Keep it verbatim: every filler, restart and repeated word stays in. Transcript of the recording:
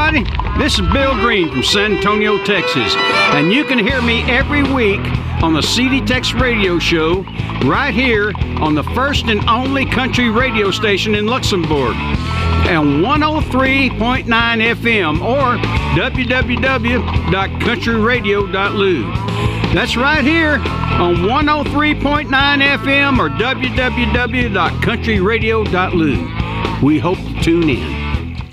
everybody. This is Bill Green from San Antonio, Texas, and you can hear me every week on the C D Tex Radio Show right here on the first and only country radio station in Luxembourg, and one oh three point nine F M or w w w dot country radio dot l u. That's right here on one oh three point nine F M or w w w dot country radio dot l u. We hope you tune in.